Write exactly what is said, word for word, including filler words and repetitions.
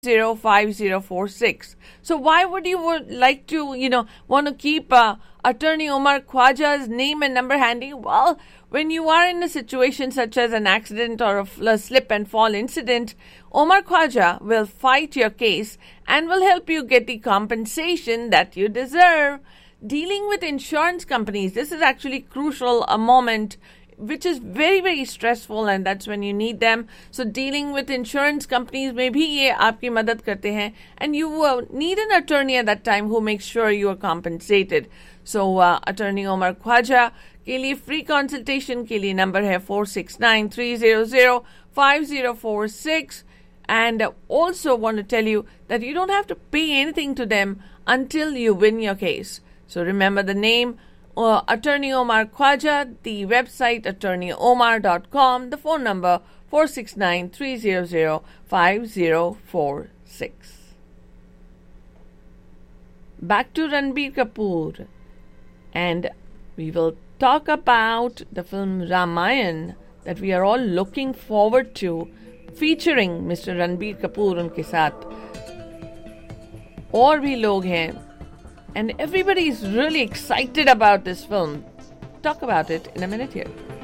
zero five zero four six. So why would you would like to, you know, want to keep uh, Attorney Omar Khwaja's name and number handy? Well, when you are in a situation such as an accident or a, f- a slip and fall incident, Omar Khwaja will fight your case and will help you get the compensation that you deserve. Dealing with insurance companies, this is actually crucial, a moment which is very, very stressful, and that's when you need them. So dealing with insurance companies में भी ये आपकी मदद करते हैं, and you uh, need an attorney at that time who makes sure you are compensated. So uh, Attorney Omar Khwaja के लिए free consultation के लिए number है four six nine three zero zero five zero four six. And uh, also want to tell you that you don't have to pay anything to them until you win your case. So remember the name, Uh, Attorney Omar Khwaja, the website attorney omar dot com, the phone number four six nine three zero zero five zero four six. Back to Ranbir Kapoor, and we will talk about the film Ramayan that we are all looking forward to, featuring Mister Ranbir Kapoor उनके साथ और भी लोग हैं. And everybody is really excited about this film. Talk about it in a minute here.